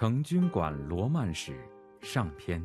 成均馆罗曼史上篇。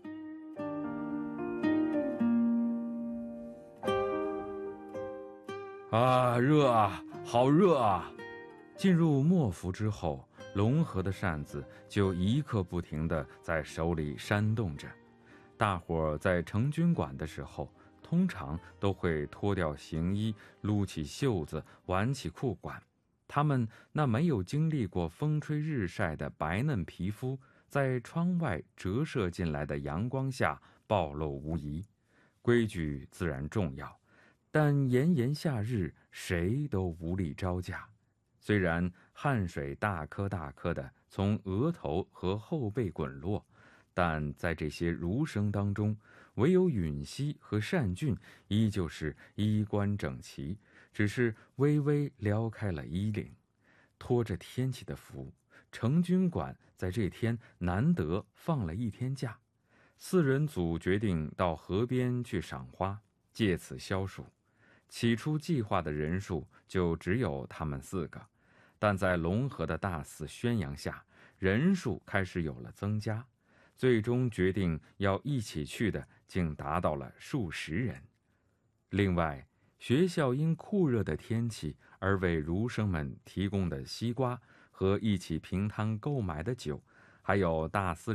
热啊，好热啊！进入末伏之后，龙河的扇子就一刻不停地在手里扇动着。大伙在成均馆的时候，通常都会脱掉行衣，撸起袖子，挽起裤管。他们那没有经历过风吹日晒的白嫩皮肤，在窗外折射进来的阳光下暴露无遗。规矩自然重要，但炎炎夏日，谁都无力招架。虽然汗水大颗大颗的从额头和后背滚落，但在这些儒生当中，唯有允熙和单俊依旧是衣冠整齐，只是微微撩开了衣领。拖着天气的福，成均馆在这天难得放了一天假。4人组决定到河边去赏花，借此消暑。起初计划的人数就只有他们4个，但在龙河的大肆宣扬下，人数开始有了增加，最终决定要一起去的竟达到了数十人。另外，学校因酷热的天气而为儒生们提供的西瓜和一起平摊购买的酒，还有大司